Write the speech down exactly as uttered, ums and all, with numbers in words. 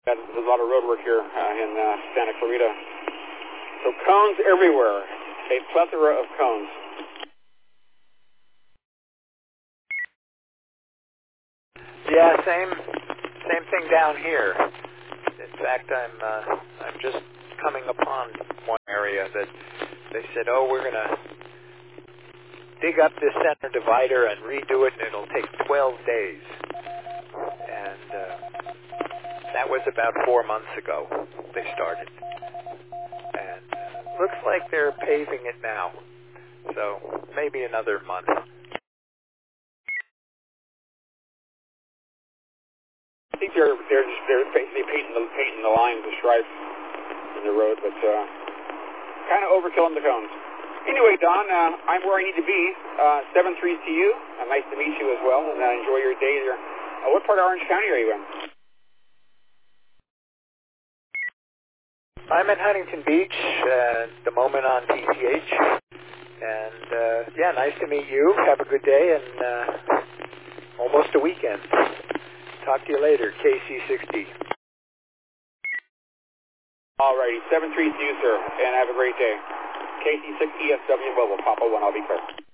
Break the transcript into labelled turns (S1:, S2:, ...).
S1: Got a lot of road work here uh, in uh, Santa Clarita. So cones everywhere, a plethora of cones.
S2: Yeah, same same thing down here. In fact, I'm uh, I'm just coming upon one area that they said, oh, we're going to dig up this center divider and redo it, and it'll take twelve days. And uh, that was about four months ago they started. And uh, looks like they're paving it now. So maybe another month.
S1: I think they're they're just they're basically painting the painting the lines, the stripes in the road, but uh, kind of overkilling the cones. Anyway, Don, uh, I'm where I need to be. Uh, seven three to you. Uh, nice to meet you as well, and uh, enjoy your day there. Uh, what part of Orange County are you in?
S2: I'm in Huntington Beach uh, at the moment on P C H. And, uh, yeah, nice to meet you. Have a good day and uh, almost a weekend. Talk to you later, K C sixty.
S1: All righty, seven three to you, sir, and have a great day. K C sixty S W Mobile, Papa one, I'll be clear.